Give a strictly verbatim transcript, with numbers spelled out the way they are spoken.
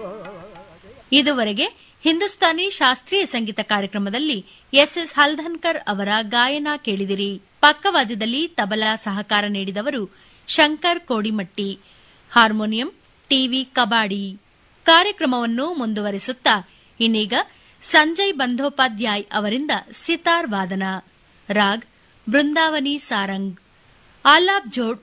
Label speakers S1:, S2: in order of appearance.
S1: ಇದುವರೆಗೆ ಹಿಂದೂಸ್ತಾನಿ ಶಾಸ್ತ್ರೀಯ ಸಂಗೀತ ಕಾರ್ಯಕ್ರಮದಲ್ಲಿ ಎಸ್ ಎಸ್ ಹಲ್ದನ್ಕರ್ ಅವರ ಗಾಯನ ಕೇಳಿದಿರಿ. ಪಕ್ಕವಾದ್ಯದಲ್ಲಿ ತಬಲಾ ಸಹಕಾರ ನೀಡಿದವರು ಶಂಕರ್ ಕೋಡಿಮಟ್ಟಿ, ಹಾರ್ಮೋನಿಯಂ ಟಿವಿ ಕಬಾಡಿ. ಕಾರ್ಯಕ್ರಮವನ್ನು ಮುಂದುವರಿಸುತ್ತಾ ಇನ್ನೀಗ ಸಂಜಯ್ ಬಂಧೋಪಾಧ್ಯಾಯ್ ಅವರಿಂದ ಸಿತಾರ್ ವಾದನ. ರಾಗ್ ಬೃಂದಾವನಿ ಸಾರಂಗ್. ಆಲಾಪ್ ಜೋಡ್